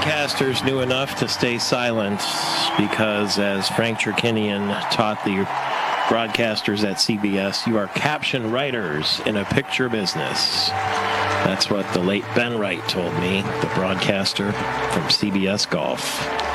broadcasters knew enough to stay silent because, as Frank Cherkinian taught the broadcasters at CBS, you are caption writers in a picture business. That's what the late Ben Wright told me, the broadcaster from CBS Golf.